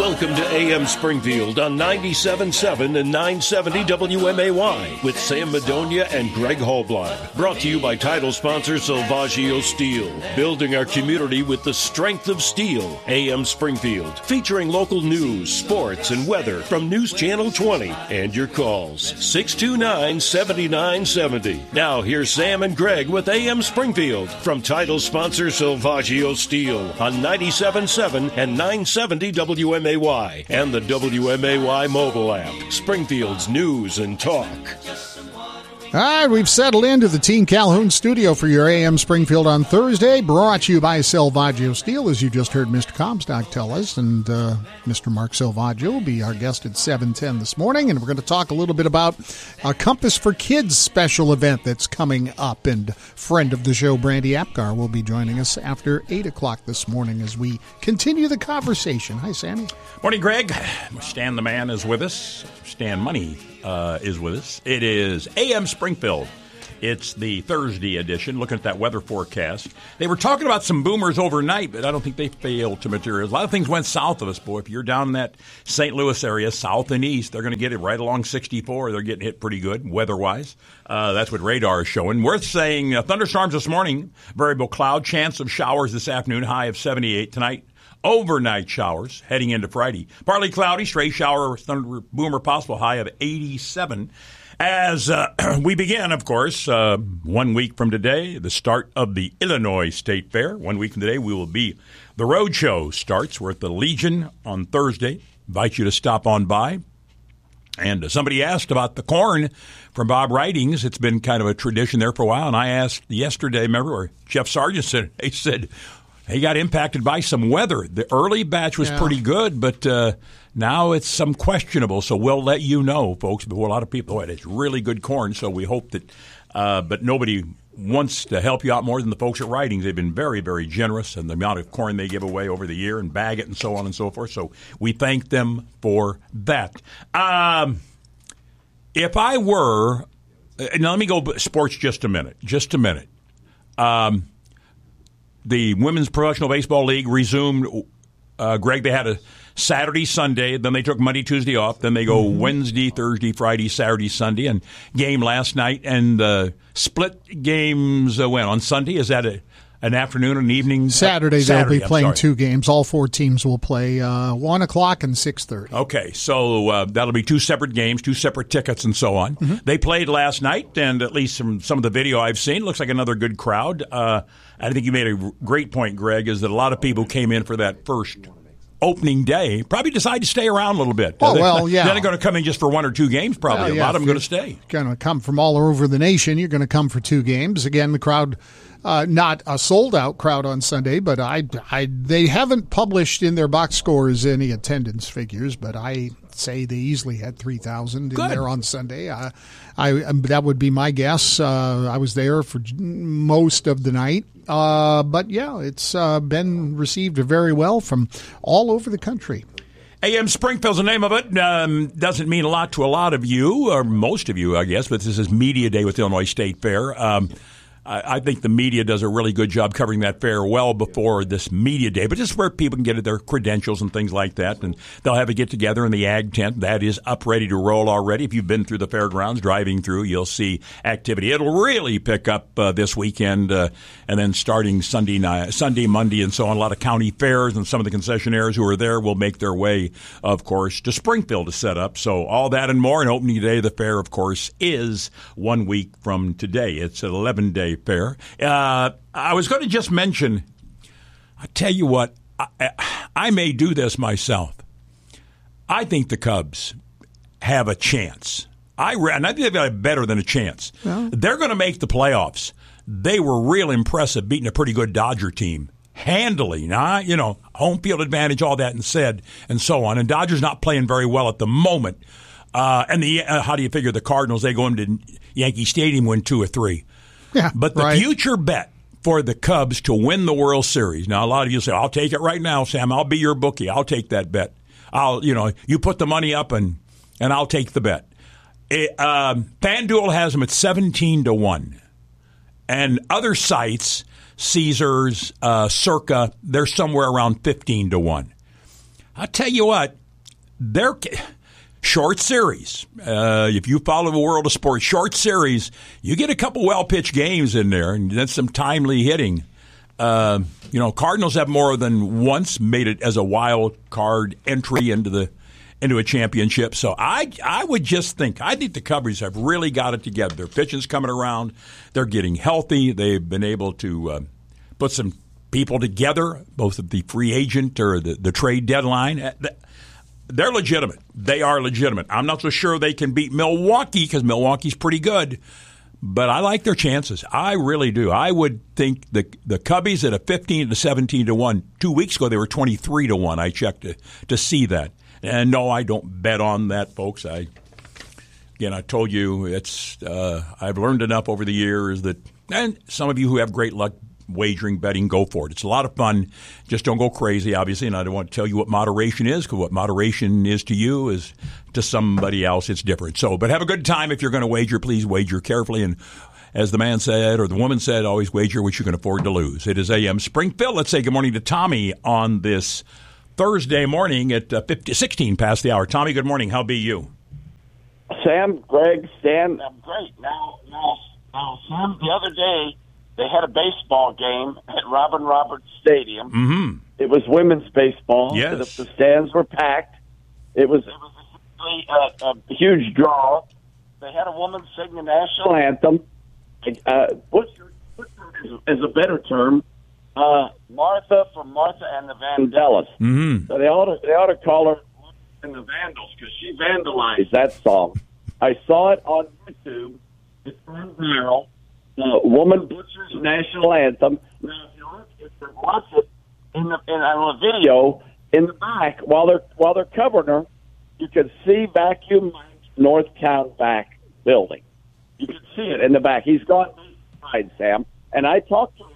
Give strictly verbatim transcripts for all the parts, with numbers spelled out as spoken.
Welcome to A M Springfield on ninety-seven point seven and nine seventy W M A Y with Sam Madonia and Greg Hallblad. Brought to you by title sponsor Salvaggio Steel. Building our community with the strength of steel. A M Springfield. Featuring local news, sports, and weather from News Channel twenty. And your calls. six two nine, seven nine seven zero. Now here's Sam and Greg with A M Springfield from title sponsor Salvaggio Steel on ninety-seven point seven and nine seventy W M A Y and the W M A Y mobile app. Springfield's news and talk. All right, we've settled into the Team Calhoun studio for your A M Springfield on Thursday, brought to you by Salvaggio Steel, as you just heard Mister Comstock tell us, and uh, Mister Mark Salvaggio will be our guest at seven ten this morning, and we're going to talk a little bit about a Compass for Kids special event that's coming up, and friend of the show, Brandy Apgar, will be joining us after eight o'clock this morning as we continue the conversation. Hi, Sammy. Morning, Greg. Stan the Man is with us. Stan Money uh, is with us. It is A M Springfield. It's the Thursday edition, looking at that weather forecast. They were talking about some boomers overnight, but I don't think they failed to materialize. A lot of things went south of us, boy. If you're down in that Saint Louis area, south and east, they're going to get it right along sixty-four. They're getting hit pretty good, weather-wise. Uh, that's what radar is showing. Worth saying, uh, thunderstorms this morning, variable cloud, chance of showers this afternoon, high of seventy-eight tonight. Overnight showers heading into Friday. Partly cloudy, stray shower, thunder boomer possible, high of eighty-seven. As uh, we begin, of course, uh, one week from today, the start of the Illinois State Fair. One week from today, we will be, the road show starts. We're at the Legion on Thursday. Invite you to stop on by. And uh, somebody asked about the corn from Bob Writings. It's been kind of a tradition there for a while. And I asked yesterday, remember, or Jeff Sargent said, he said, he got impacted by some weather. The early batch was yeah. pretty good, but uh, now it's some questionable. So we'll let you know, folks. But a lot of people, oh, it's really good corn. So we hope that, uh, but nobody wants to help you out more than the folks at Writings. They've been very, very generous in the amount of corn they give away over the year and bag it and so on and so forth. So we thank them for that. Um, if I were, now let me go sports just a minute, just a minute. Um, The Women's Professional Baseball League resumed, uh, Greg, they had a Saturday, Sunday, then they took Monday, Tuesday off, then they go mm-hmm. Wednesday, Thursday, Friday, Saturday, Sunday, and game last night, and the split games uh, went on Sunday. Is that a, an afternoon and evening? Saturday, uh, Saturday they'll be I'm playing sorry. two games. All four teams will play uh, one o'clock and six thirty. Okay, so uh, that'll be two separate games, two separate tickets, and so on. Mm-hmm. They played last night, and at least from some of the video I've seen, looks like another good crowd. Uh, I think you made a great point, Greg, is that a lot of people came in for that first opening day, probably decide to stay around a little bit. Oh, well, yeah. They're not going to come in just for one or two games, probably. Well, yeah, a lot of them are going to stay. Going to come from all over the nation. You're going to come for two games. Again, the crowd, uh, not a sold-out crowd on Sunday, but I, I, they haven't published in their box scores any attendance figures, but I say they easily had three thousand in there on Sunday. Uh, I That would be my guess. Uh, I was there for most of the night. Uh, but, yeah, it's uh, been received very well from all over the country. A M Springfield's the name of it. Um, doesn't mean a lot to a lot of you, or most of you, I guess, but this is Media Day with the Illinois State Fair. Um, I, I think the media does a really good job covering that fair well before this Media Day, but just where people can get their credentials and things like that. And they'll have a get-together in the Ag Tent. That is up, ready to roll already. If you've been through the fairgrounds, driving through, you'll see activity. It'll really pick up uh, this weekend, uh, and then starting Sunday, night, Sunday, Monday, and so on. A lot of county fairs and some of the concessionaires who are there will make their way, of course, to Springfield to set up. So all that and more. And opening day of the fair, of course, is one week from today. It's an eleven-day fair. Uh, I was going to just mention, I tell you what, I, I may do this myself. I think the Cubs have a chance. I and I think they've got a better than a chance. Well, they're going to make the playoffs. They were real impressive, beating a pretty good Dodger team handily. Now, you know, home field advantage, all that and said, and so on. And Dodgers not playing very well at the moment. Uh, and the uh, how do you figure the Cardinals? They go into Yankee Stadium, win two or three. Yeah, but the right. future bet for the Cubs to win the World Series. Now, a lot of you say, "I'll take it right now, Sam. I'll be your bookie. I'll take that bet. I'll, you know, you put the money up and and I'll take the bet." It, um, FanDuel has them at seventeen to one, and other sites, Caesars, uh, Circa, they're somewhere around fifteen to one. I'll tell you what, they're short series. Uh, if you follow the world of sports, short series, you get a couple well-pitched games in there, and then some timely hitting. Uh, you know, Cardinals have more than once made it as a wild card entry into the into a championship. So I I would just think, I think the Cubbies have really got it together. Their pitching's coming around. They're getting healthy. They've been able to uh, put some people together, both at the free agent or the, the trade deadline. They're legitimate. They are legitimate. I'm not so sure they can beat Milwaukee because Milwaukee's pretty good. But I like their chances. I really do. I would think the the Cubbies at a fifteen to seventeen to one. Two weeks ago, they were twenty-three to one. I checked to, to see that. And no, I don't bet on that, folks. I Again, I told you, it's. Uh, I've learned enough over the years that, and some of you who have great luck wagering, betting, go for it. It's a lot of fun. Just don't go crazy, obviously, and I don't want to tell you what moderation is, because what moderation is to you is to somebody else, it's different. So, but have a good time. If you're going to wager, please wager carefully, and as the man said, or the woman said, always wager what you can afford to lose. It is A M Springfield. Let's say good morning to Tommy on this Thursday morning at uh, fifty, sixteen past the hour. Tommy, good morning. How be you? Sam, Greg, Stan, I'm great. Now, now, now, Sam, the other day, they had a baseball game at Robin Roberts Stadium. Mm-hmm. It was women's baseball. Yes. The, the stands were packed. It was, it was a, a, a huge draw. They had a woman sing the national anthem. Uh, Butcher, Butcher is a better term. Uh, Martha from Martha and the Vandellas. Mm-hmm. So they ought to, they ought to call her Martha and the Vandals, because she vandalized that song. I saw it on YouTube. It's gone viral. The woman butchers national anthem. Now, if you look, if you watch it in the in on the video in the back while they're while they're covering her, you can see Vacuum Mike's Northtown back building. You can see it in the back. He's gone inside, Sam, and I talked to him.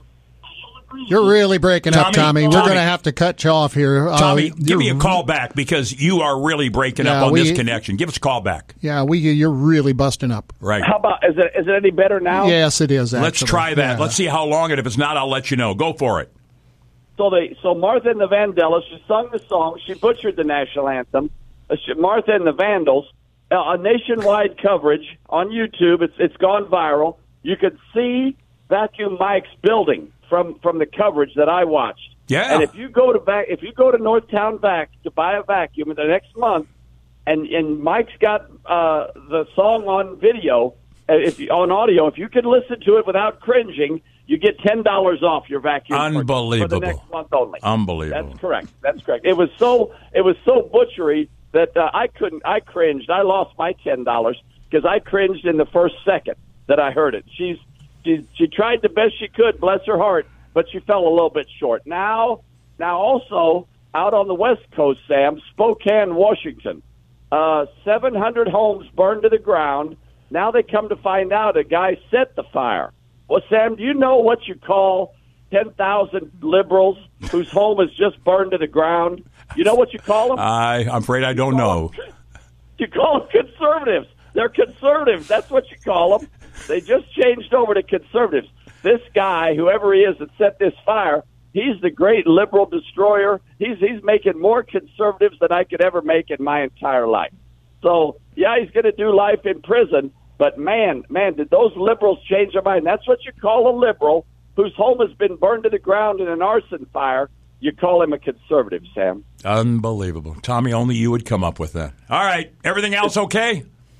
You're really breaking Tommy, up, Tommy. Tommy. We're going to have to cut you off here. Tommy, uh, give me a call back, because you are really breaking Yeah, up on we- this connection. Give us a call back. Yeah, we you're really busting up. Right. How about is it is it any better now? Yes, it is. Actually. Let's try that. Yeah. Let's see how long, and if it's not, I'll let you know. Go for it. So they so Martha and the Vandellas, she sung the song. She butchered the national anthem. Uh, she, Martha and the Vandals, uh, a nationwide coverage on YouTube. It's it's gone viral. You could see Vacuum Mike's building from from the coverage that I watched. Yeah. And if you go to vac, if you go to Northtown Vac to buy a vacuum in the next month, and and Mike's got uh, the song on video, uh, if you, on audio, if you can listen to it without cringing, you get ten dollars off your vacuum. for- Unbelievable. For the next month only. Unbelievable. That's correct. That's correct. It was so it was so butchery that uh, I couldn't. I cringed. I lost my ten dollars because I cringed in the first second that I heard it. She's she she tried the best she could, bless her heart, but she fell a little bit short. Now, now also out on the West Coast, Sam, Spokane, Washington, uh, seven hundred homes burned to the ground. Now they come to find out a guy set the fire. Well, Sam, do you know what you call ten thousand liberals whose home is just burned to the ground? You know what you call them? I, I'm afraid I don't know. You call them conservatives. They're conservatives. That's what you call them. They just changed over to conservatives. This guy, whoever he is that set this fire, he's the great liberal destroyer. He's he's making more conservatives than I could ever make in my entire life. So, yeah, he's going to do life in prison. But, man, man, did those liberals change their mind? That's what you call a liberal whose home has been burned to the ground in an arson fire. You call him a conservative, Sam. Unbelievable. Tommy, only you would come up with that. All right. Everything else okay?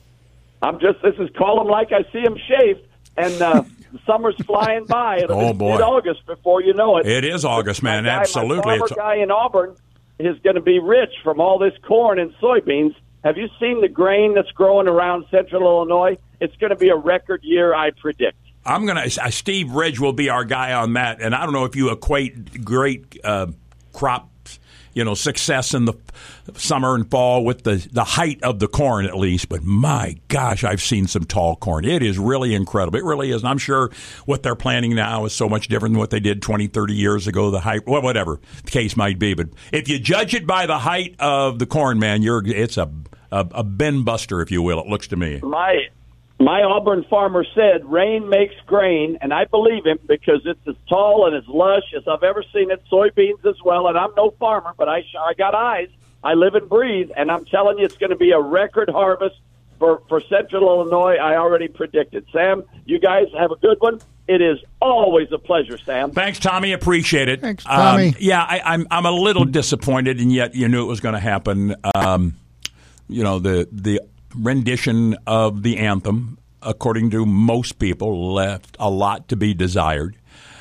I'm just, this is call him like I see him shaved, and uh, the summer's flying by. It'll Oh, be boy. mid-August before you know it. It is August, man. My guy, Absolutely. My farmer It's- guy in Auburn is going to be rich from all this corn and soybeans. Have you seen the grain that's growing around central Illinois? It's going to be a record year, I predict. I'm going to, Steve Ridge will be our guy on that. And I don't know if you equate great uh, crop, you know, success in the summer and fall with the, the height of the corn, at least. But my gosh, I've seen some tall corn. It is really incredible. It really is. And I'm sure what they're planting now is so much different than what they did twenty, thirty years ago, the height, well, whatever the case might be. But if you judge it by the height of the corn, man, you're it's a, a, a bin buster, if you will, it looks to me. My my Auburn farmer said rain makes grain, and I believe him because it's as tall and as lush as I've ever seen it. Soybeans as well, and I'm no farmer, but I I got eyes. I live and breathe, and I'm telling you, it's going to be a record harvest for, for Central Illinois. I already predicted. Sam, you guys have a good one. It is always a pleasure, Sam. Thanks, Tommy. Appreciate it. Thanks, Tommy. Um, yeah, I, I'm I'm a little disappointed, and yet you knew it was going to happen. Um, you know, the the rendition of the anthem, according to most people, left a lot to be desired.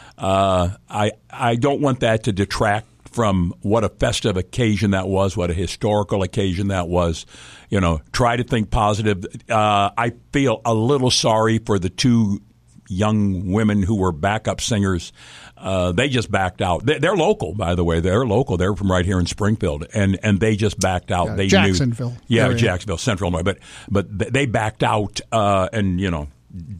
Uh, I I don't want that to detract from what a festive occasion that was, what a historical occasion that was. You know, try to think positive. Uh, I feel a little sorry for the two young women who were backup singers. Uh, they just backed out. They, they're local, by the way. They're local. They're from right here in Springfield, and, and they just backed out. Yeah, they Jacksonville. Knew, yeah, area. Jacksonville, Central Illinois. But but they backed out, uh, and you know,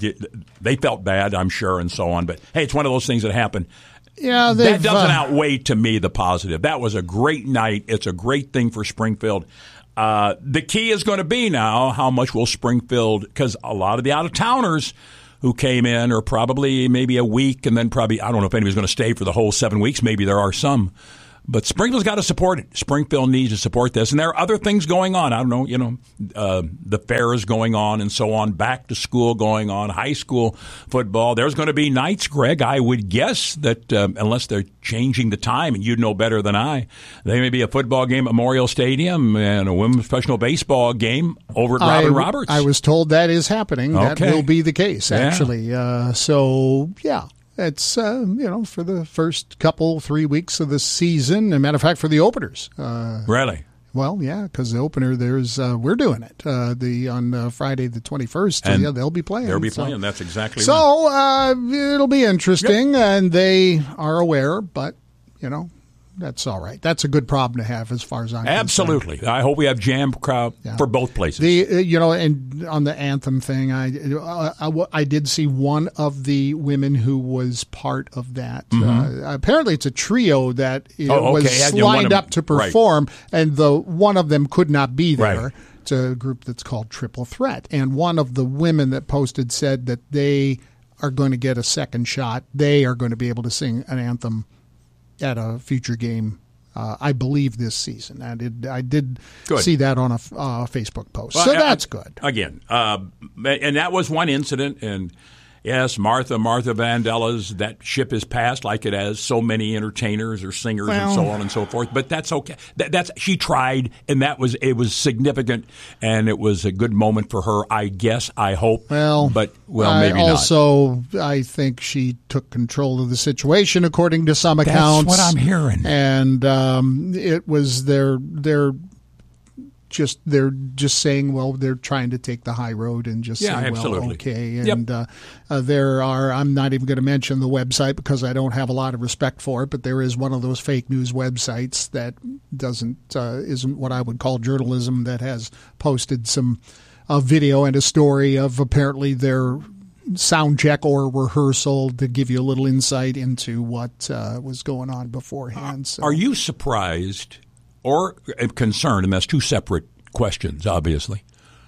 they felt bad, I'm sure, and so on. But hey, it's one of those things that happen. Yeah, that doesn't uh, outweigh to me the positive. That was a great night. It's a great thing for Springfield. Uh, the key is going to be now how much will Springfield, because a lot of the out-of-towners who came in are probably maybe a week, and then probably, I don't know if anybody's going to stay for the whole seven weeks. Maybe there are some. But Springfield's got to support it. Springfield needs to support this. And there are other things going on. I don't know, you know, uh, the fair is going on and so on, back to school going on, high school football. There's going to be nights, Greg. I would guess that um, unless they're changing the time, and you'd know better than I, there may be a football game at Memorial Stadium and a women's professional baseball game over at Robin I, Roberts. I was told that is happening. Okay. That will be the case, actually. Yeah. Uh, so, yeah. It's, uh, you know, for the first couple, three weeks of the season. As a matter of fact, for the openers. Uh, really? Well, yeah, because the opener, there's uh, we're doing it uh, the on uh, Friday the twenty-first. And yeah, they'll be playing. They'll be so. playing. That's exactly right. So uh, it'll be interesting, yep. And they are aware, but, you know, that's all right. That's a good problem to have as far as I'm Absolutely. concerned. I hope we have jam crowd yeah. for both places. The uh, you know, and on the anthem thing, I, uh, I I did see one of the women who was part of that. Mm-hmm. Uh, apparently, it's a trio that you know, oh, okay. was yeah, lined them, up to perform, right. and the one of them could not be there. Right. It's a group that's called Triple Threat, and one of the women that posted said that they are going to get a second shot. They are going to be able to sing an anthem at a future game. Uh, I believe this season. I did. I did good. see that on a uh, Facebook post. Well, so I, that's good. Again, uh, and that was one incident. And yes, Martha, Martha Vandellas, that ship has passed like it has so many entertainers or singers well, and so on and so forth. But that's okay. That, that's she tried, and that was it was significant, and it was a good moment for her. I guess. I hope. Well, but well, I maybe also, not. I think she took control of the situation, according to some accounts. That's what I'm hearing. And um, it was their their. Just they're just saying, well, they're trying to take the high road and just yeah, say, well, absolutely. okay. Yep. And uh, uh, there are, I'm not even going to mention the website because I don't have a lot of respect for it, but there is one of those fake news websites that doesn't uh, isn't what I would call journalism, that has posted some uh, video and a story of apparently their sound check or rehearsal to give you a little insight into what uh, was going on beforehand. So. Are you surprised or concerned, and that's two separate questions, obviously,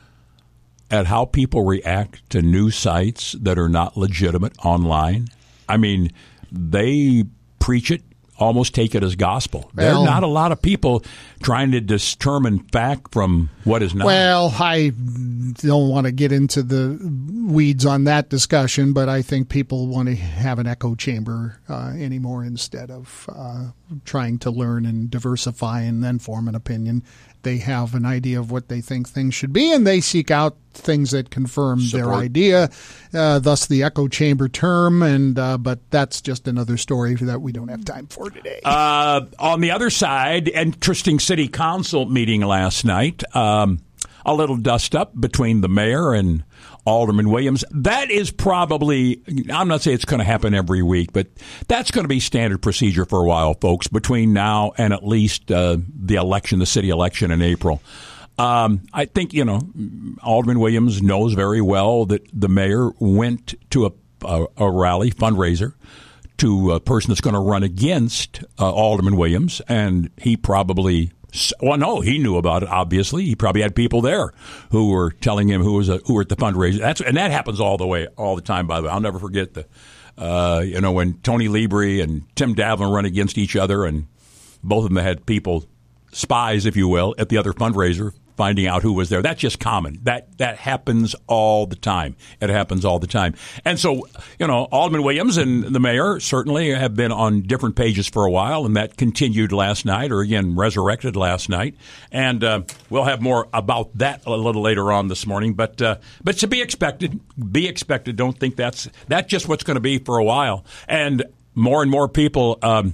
at how people react to news sites that are not legitimate online? I mean, they preach it, almost take it as gospel. Well, there are not a lot of people trying to determine fact from what is not. Well, I don't want to get into the weeds on that discussion, but I think people want to have an echo chamber uh, anymore instead of uh, trying to learn and diversify and then form an opinion. They have an idea of what they think things should be, and they seek out things that confirm Support. their idea, uh, thus the echo chamber term. And uh, but that's just another story that we don't have time for today. Uh, on the other side, interesting city council meeting last night. Um, a little dust up between the mayor and Alderman Williams. That is probably, I'm not saying it's going to happen every week, but that's going to be standard procedure for a while, folks, between now and at least uh, the election, the city election in April. Um, I think, you know, Alderman Williams knows very well that the mayor went to a, a, a rally fundraiser to a person that's going to run against uh, Alderman Williams, and he probably... Well, no, he knew about it, obviously. He probably had people there who were telling him who was a, who were at the fundraiser. That's and that happens all the way, all the time, by the way. I'll never forget the, uh, you know, when Tony Libri and Tim Davlin run against each other, and both of them had people spies, if you will, at the other fundraiser, finding out who was there. That's just common. That that happens all the time. It happens all the time. And so, you know, Alderman Williams and the mayor certainly have been on different pages for a while, and that continued last night, or again, resurrected last night. And uh, we'll have more about that a little later on this morning. But uh, but to be expected, be expected. Don't think that's that's just what's going to be for a while. And more and more people. Um,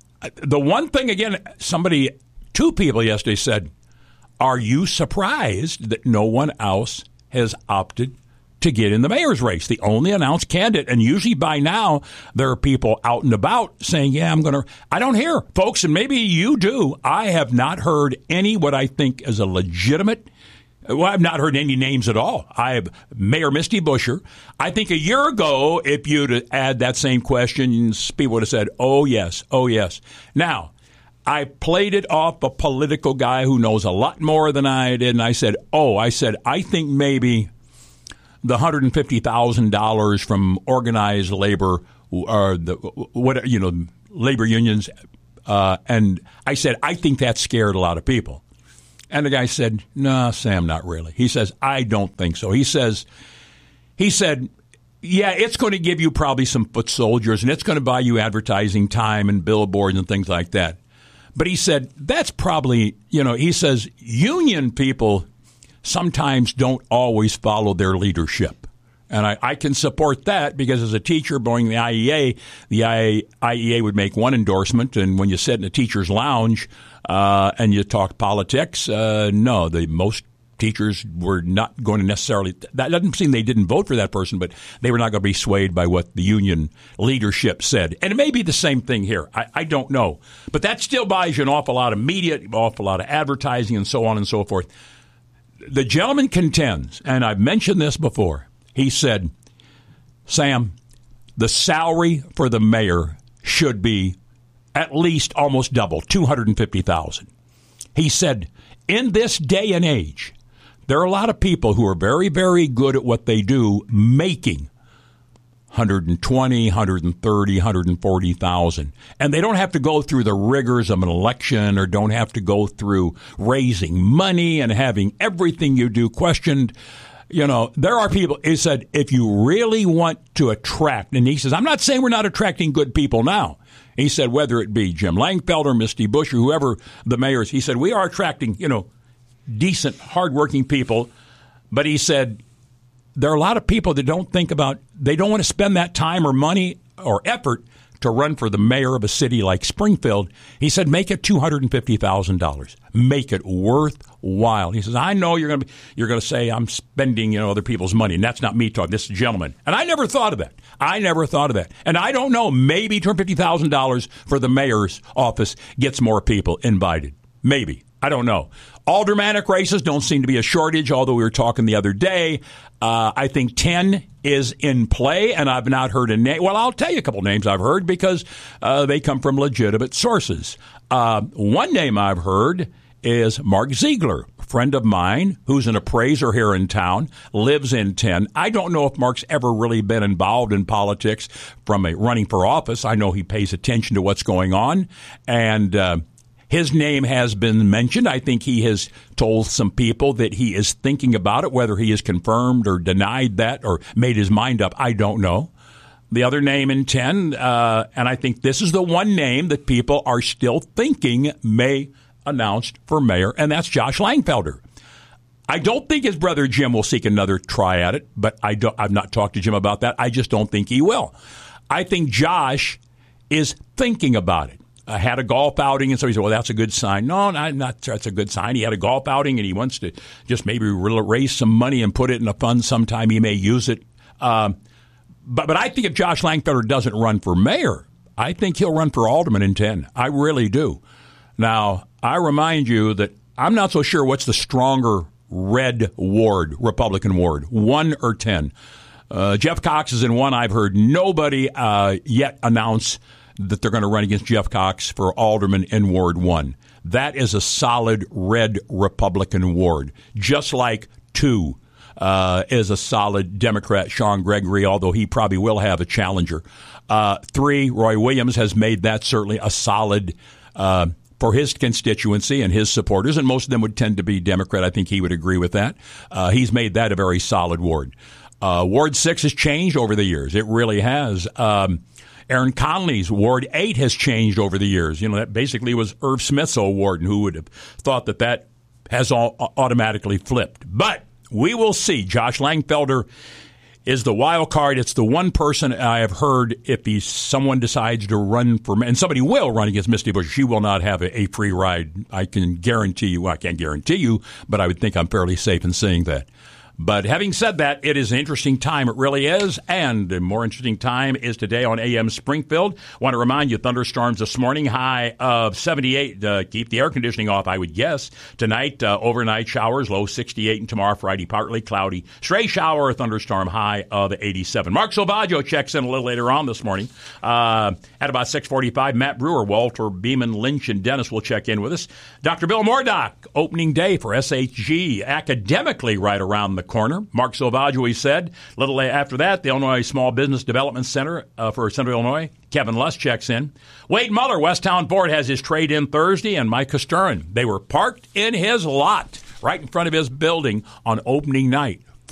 the one thing, again, somebody, two people yesterday said, are you surprised that no one else has opted to get in the mayor's race? The only announced candidate, and usually by now there are people out and about saying, yeah, I'm going to. I don't hear, folks, and maybe you do. I have not heard any what I think is a legitimate. Well, I've not heard any names at all. I have Mayor Misty Buscher. I think a year ago, if you'd add that same question, people would have said, oh, yes, oh, yes. Now, I played it off a political guy who knows a lot more than I did, and I said, oh, I said, I think maybe the one hundred fifty thousand dollars from organized labor, or the what you know, labor unions, uh, and I said, I think that scared a lot of people. And the guy said, no, Sam, not really. He says, I don't think so. He says, he said, yeah, it's going to give you probably some foot soldiers, and it's going to buy you advertising time and billboards and things like that. But he said, that's probably, you know, he says, union people sometimes don't always follow their leadership. And I, I can support that because as a teacher going the I E A, the I E A would make one endorsement. And when you sit in a teacher's lounge uh, and you talk politics, uh, no, the most teachers were not going to necessarily – that doesn't seem they didn't vote for that person, but they were not going to be swayed by what the union leadership said. And it may be the same thing here. I, I don't know. But that still buys you an awful lot of media, an awful lot of advertising, and so on and so forth. The gentleman contends, and I've mentioned this before, he said, Sam, the salary for the mayor should be at least almost double, two hundred fifty thousand dollars. He said, in this day and age, there are a lot of people who are very, very good at what they do, making one hundred twenty, one hundred thirty, one hundred forty thousand. And they don't have to go through the rigors of an election or don't have to go through raising money and having everything you do questioned. You know, there are people, he said, if you really want to attract, and he says, I'm not saying we're not attracting good people now. He said, whether it be Jim Langfelder, Misty Buscher, whoever the mayor is, he said, we are attracting, you know, decent, hardworking people. But he said, there are a lot of people that don't think about, they don't want to spend that time or money or effort to run for the mayor of a city like Springfield. He said, make it two hundred fifty thousand dollars. Make it worthwhile. He says, I know you're going to you're going to say I'm spending, you know, other people's money, and that's not me talking. This is a gentleman. And I never thought of that. I never thought of that. And I don't know, maybe two hundred fifty thousand dollars for the mayor's office gets more people invited. Maybe. I don't know. Aldermanic races don't seem to be a shortage, although we were talking the other day. Uh, I think ten is in play, and I've not heard a name. Well, I'll tell you a couple names I've heard because uh, they come from legitimate sources. Uh, one name I've heard is Mark Ziegler, a friend of mine who's an appraiser here in town, lives in ten. I don't know if Mark's ever really been involved in politics from a running for office. I know he pays attention to what's going on, and uh, his name has been mentioned. I think he has told some people that he is thinking about it. Whether he has confirmed or denied that or made his mind up, I don't know. The other name in ten, uh, and I think this is the one name that people are still thinking may announced for mayor, and that's Josh Langfelder. I don't think his brother Jim will seek another try at it, but I don't, I've not talked to Jim about that. I just don't think he will. I think Josh is thinking about it. I had a golf outing, and so he said, well, that's a good sign. No, not, not that's a good sign. He had a golf outing, and he wants to just maybe raise some money and put it in a fund sometime. He may use it. Um, but, but I think if Josh Langfelder doesn't run for mayor, I think he'll run for alderman in ten. I really do. Now, I remind you that I'm not so sure what's the stronger red ward, Republican ward, one or ten. Uh, Jeff Cox is in one. I've heard nobody uh, yet announce that they're going to run against Jeff Cox for alderman in Ward one. That is a solid red Republican ward, just like two uh, is a solid Democrat, Sean Gregory, although he probably will have a challenger. Uh, three, Roy Williams has made that certainly a solid uh, for his constituency and his supporters, and most of them would tend to be Democrat. I think he would agree with that. Uh, he's made that a very solid ward. Uh, Ward six has changed over the years. It really has. Um, Aaron Conley's Ward eight has changed over the years. You know, that basically was Irv Smith's old ward, and who would have thought that that has all automatically flipped. But we will see. Josh Langfelder is the wild card. It's the one person I have heard, if he, someone decides to run for, and somebody will run against Misty Bush, she will not have a, a free ride. I can guarantee you, well, I can't guarantee you, but I would think I'm fairly safe in saying that. But having said that, it is an interesting time. It really is. And a more interesting time is today on A M Springfield. I want to remind you, thunderstorms this morning, high of seventy-eight. Uh, keep the air conditioning off, I would guess. Tonight, uh, overnight showers, low sixty-eight. And tomorrow, Friday, partly cloudy. Stray shower or thunderstorm, high of eighty-seven. Mark Silvaggio checks in a little later on this morning. Uh, at about six forty-five, Matt Brewer, Walter Beeman, Lynch, and Dennis will check in with us. Doctor Bill Mordock, opening day for S H G, academically right around the corner. Mark Silvaggio, he said. A little after that, the Illinois Small Business Development Center uh, for Central Illinois, Kevin Luss checks in. Wade Muller, Westtown Ford, has his trade-in Thursday, and Mike Costurin. They were parked in his lot right in front of his building on opening night.